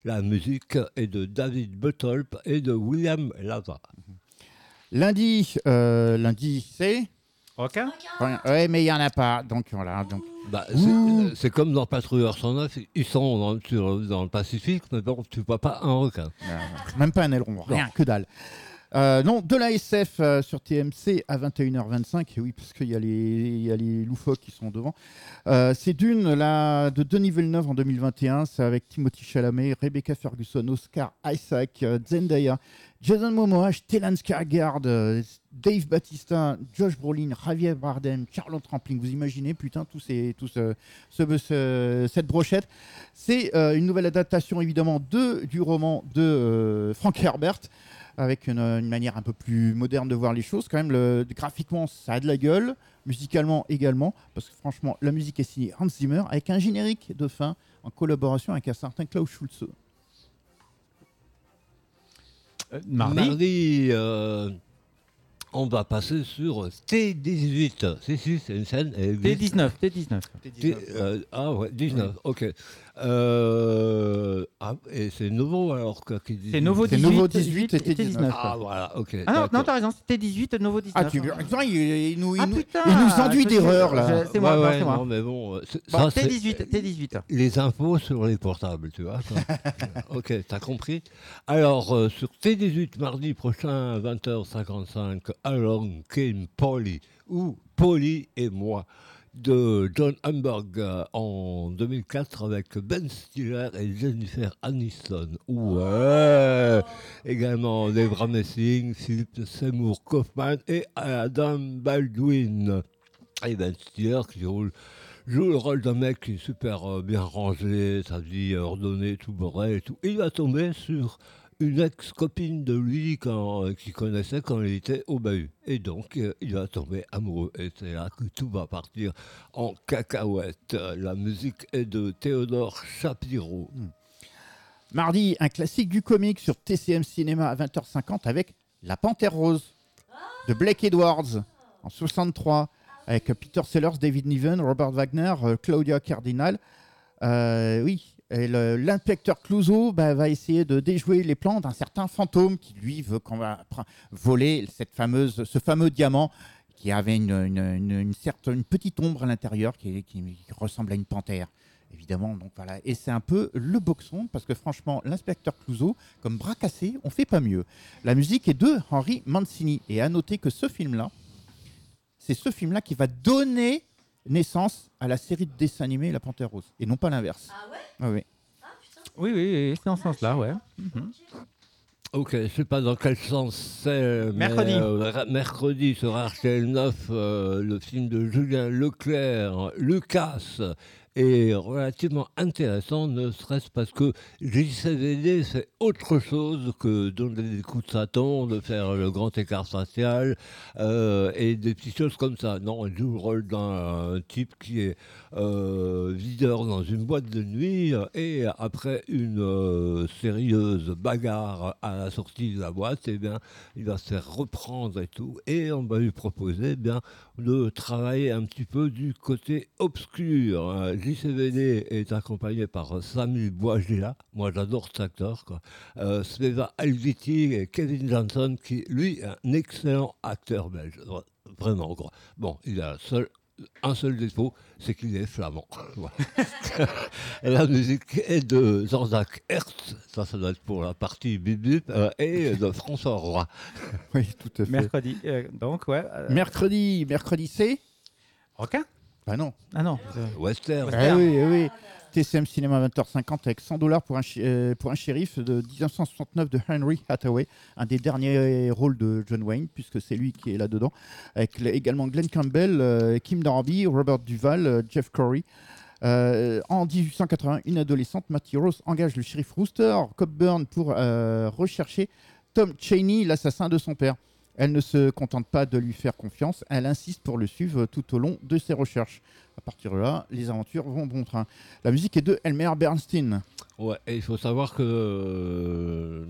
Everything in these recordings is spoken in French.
La musique est de David Butolp et de William Lava. Lundi, c'est. Requin. Ouais, mais il n'y en a pas. Donc voilà. Donc. Bah, c'est comme dans Patrouilleur 109, ils sont dans le Pacifique, mais bon, tu vois pas un requin. Même pas un aileron, rien, que dalle. Non, de la SF sur TMC à 21h25, et oui, parce qu'il y a les loufoques qui sont devant. C'est Dune, de Denis Villeneuve en 2021, c'est avec Timothy Chalamet, Rebecca Ferguson, Oscar Isaac, Zendaya, Jason Momoa, Stellan Skarsgård, Dave Bautista, Josh Brolin, Javier Bardem, Charlotte Rampling. Vous imaginez, putain, cette brochette. C'est une nouvelle adaptation, évidemment, du roman de Frank Herbert, avec une manière un peu plus moderne de voir les choses. Quand même, graphiquement, ça a de la gueule, musicalement également, parce que franchement, la musique est signée Hans Zimmer, avec un générique de fin en collaboration avec un certain Klaus Schulze. Mardi, on va passer sur T18. Si, c'est une scène. T19. Ah ouais, 19, ok. Et c'est nouveau alors qui dit. C'est nouveau 18, nouveau 18 et T19. Ah voilà, ok. Ah non, t'as raison, c'était 18, nouveau 19. Ah, il nous putain, enduit d'erreurs là. C'est moi, ouais, c'est moi. non, mais bon, Bon, ça, T18. les infos sur les portables, tu vois. Ok, t'as compris. Alors, sur T18, mardi prochain, 20h55, Along Came Polly, ou Polly et moi, de John Hamburg en 2004 avec Ben Stiller et Jennifer Aniston. Ouais. Également Debra Messing, Philip Seymour Kaufman et Adam Baldwin. Et Ben Stiller qui joue le rôle d'un mec qui est super bien rangé, sa vie ordonnée, tout beurré et tout. Il va tomber sur une ex-copine de lui qu'il connaissait quand il était au bahut. Et donc, il va tomber amoureux. Et c'est là que tout va partir en cacahuète. La musique est de Théodore Shapiro. Mardi, un classique du comique sur TCM Cinéma à 20h50 avec La Panthère Rose de Blake Edwards en 63 avec Peter Sellers, David Niven, Robert Wagner, Claudia Cardinal. Oui, et l'inspecteur Clouseau va essayer de déjouer les plans d'un certain fantôme qui lui veut qu'on va voler ce fameux diamant qui avait une petite ombre à l'intérieur qui ressemble à une panthère. Évidemment, donc voilà. Et c'est un peu le boxon, parce que franchement, l'inspecteur Clouseau, comme bras cassé, on fait pas mieux. La musique est de Henry Mancini. Et à noter que c'est ce film-là qui va donner naissance à la série de dessins animés La Panthère Rose, et non pas l'inverse. Ah ouais? Ah oui. Ah putain. Oui, c'est dans ce sens-là, ouais. Ok, je sais pas dans quel sens c'est. Mercredi. Mercredi sur RTL 9, le film de Julien Leclerc, Lucas, est relativement intéressant, ne serait-ce parce que JCVD, c'est autre chose que donner des coups de Satan, de faire le grand écart facial et des petites choses comme ça. Non, il joue le rôle d'un type qui est videur dans une boîte de nuit et après une sérieuse bagarre à la sortie de la boîte, eh bien, il va se faire reprendre et tout, et on va lui proposer eh bien, de travailler un petit peu du côté obscur. JCVD est accompagné par Samy Bouagila, moi j'adore cet acteur, quoi. Sveva Alviti et Kevin Johnson, qui lui est un excellent acteur belge, vraiment, quoi. Bon, il a un seul défaut, c'est qu'il est flamand. La musique est de Jean-Jacques Hertz, ça doit être pour la partie bip et de François Roy. Oui, tout à fait. Mercredi, donc, ouais. Mercredi, c'est Requin? Bah non. Ah non. Western. Oui. TCM Cinéma 20h50 avec $100 pour un shérif de 1969 de Henry Hathaway, un des derniers rôles de John Wayne, puisque c'est lui qui est là-dedans, avec également Glenn Campbell, Kim Darby, Robert Duvall, Jeff Corey. En 1880, une adolescente, Mattie Rose, engage le shérif Rooster Cogburn pour rechercher Tom Cheney, l'assassin de son père. Elle ne se contente pas de lui faire confiance, elle insiste pour le suivre tout au long de ses recherches. À partir de là, les aventures vont bon train. La musique est de Elmer Bernstein. Ouais, et il faut savoir que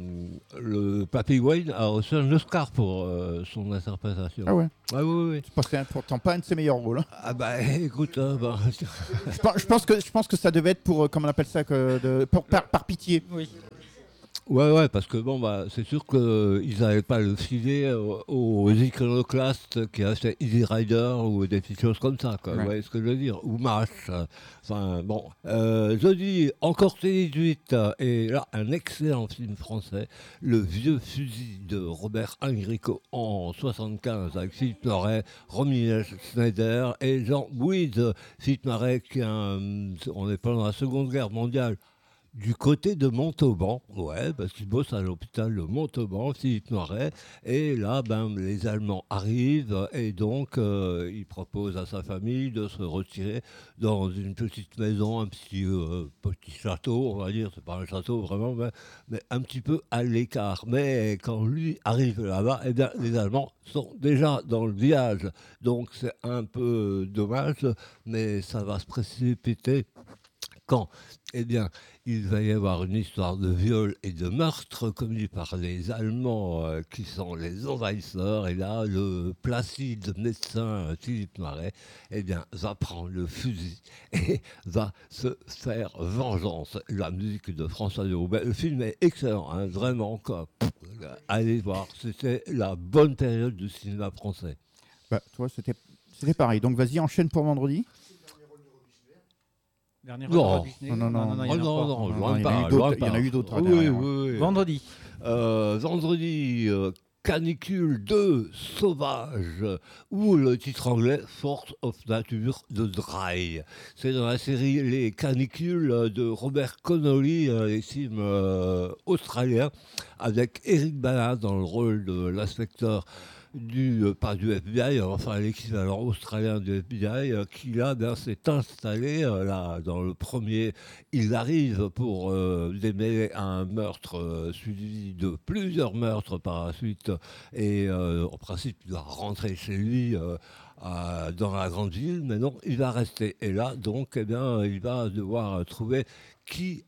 le Papy Wayne a reçu un Oscar pour son interprétation. Ah ouais. Ah oui, oui. C'est pourtant pas un de ses meilleurs rôles. Hein. Ah bah écoute, Je pense que ça devait être pour, comment on appelle ça, par pitié. Oui. ouais, parce que bon, bah, c'est sûr qu'ils n'avaient pas le filet aux iconoclastes qui achetaient Easy Rider ou des petites choses comme ça, quoi. Ouais. Vous voyez ce que je veux dire? Ou MASH. Enfin, bon. Jeudi, encore T18, et là, un excellent film français, Le vieux fusil de Robert Enrico en 75, avec Philippe Noiret, Romy Schneider et Jean Bouide. Philippe Noiret, on est pendant la Seconde Guerre mondiale. Du côté de Montauban, ouais, parce qu'il bosse à l'hôpital de Montauban, Philippe Noiret, et là, les Allemands arrivent, et donc il propose à sa famille de se retirer dans une petite maison, un petit château, on va dire, c'est pas un château vraiment, mais un petit peu à l'écart. Mais quand lui arrive là-bas, eh bien, les Allemands sont déjà dans le village, donc c'est un peu dommage, mais ça va se précipiter. Quand eh bien, il va y avoir une histoire de viol et de meurtre commis par les Allemands qui sont les envahisseurs. Et là, le placide médecin Philippe Noiret eh bien, va prendre le fusil et va se faire vengeance. La musique de François Deroubaix. Le film est excellent, hein, vraiment. Quoi. Allez voir, c'était la bonne période du cinéma français. Bah, toi, c'était pareil. Donc vas-y, enchaîne pour vendredi. Dernier Non, Disney. non, il y en a encore. loin il y pas, en a eu loin d'autres, il y en a pas. eu d'autres Oui, derrière. oui. Vendredi. Vendredi, Canicule 2, Sauvage, ou le titre anglais Force of Nature de Dry. C'est dans la série Les Canicules de Robert Connolly, les films australiens, avec Eric Bana dans le rôle de l'inspecteur pas du FBI, enfin l'équivalent australien du FBI, qui là s'est installé là dans le premier. Il arrive pour démêler un meurtre suivi de plusieurs meurtres par la suite, et en principe il doit rentrer chez lui. Dans la grande ville, mais non, il va rester. Et là, donc, eh bien, il va devoir trouver qui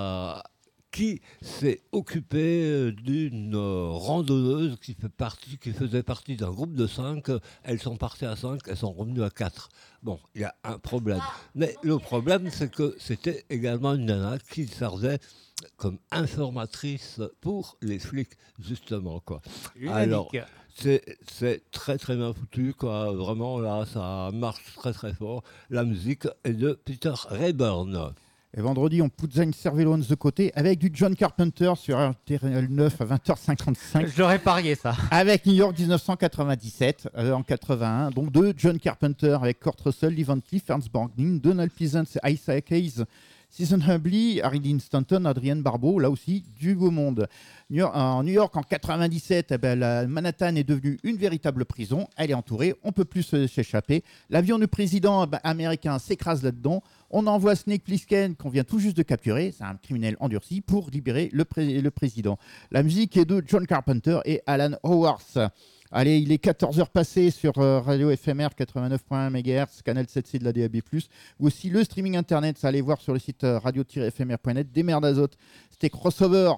s'est occupé d'une randonneuse qui faisait partie d'un groupe de 5. Elles sont parties à 5, elles sont revenues à 4. Bon, il y a un problème. Mais le problème, c'est que c'était également une nana qui servait comme informatrice pour les flics, justement, quoi. Alors, c'est très très bien foutu, quoi. Vraiment, là, ça marche très très fort. La musique est de Peter Rayburn. Et vendredi, on Putzagne Cervello de côté avec du John Carpenter sur RTL 9 à 20h55. Je l'aurais parié, ça. Avec New York 1997 en 81. Donc de John Carpenter avec Kurt Russell, Lee Van Cleef, Ernst Borgnine, Donald Pleasance, Isaac Hayes, Susan Hubley, Harry Dean Stanton, Adrienne Barbeau, là aussi du beau monde. En New York en 97, la Manhattan est devenue une véritable prison. Elle est entourée, on ne peut plus s'échapper. L'avion du président américain s'écrase là-dedans. On envoie Snake Plissken, qu'on vient tout juste de capturer, c'est un criminel endurci, pour libérer le président. La musique est de John Carpenter et Alan Howarth. Allez, il est 14h passé sur Radio FMR 89.1 MHz, canal 7C de la DAB+. Ou aussi le streaming internet, ça allez voir sur le site radio-fmr.net. Des merdes d'azote, c'était Crossover.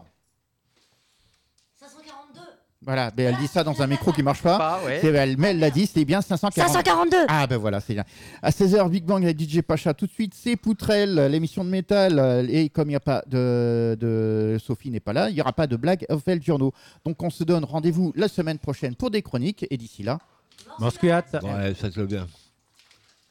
542. Voilà, ben elle dit ça dans un micro qui marche pas. Ouais. Mais elle l'a dit, c'est bien 540. 542. Ah ben voilà, c'est bien. À 16h, Big Bang avec DJ Pacha. Tout de suite, c'est Poutrelle, l'émission de métal. Et comme il n'y a pas de Sophie n'est pas là, il n'y aura pas de blague of El Journaux. Donc on se donne rendez-vous la semaine prochaine pour des chroniques. Et d'ici là... Moscuat. Ouais, faites-le bien.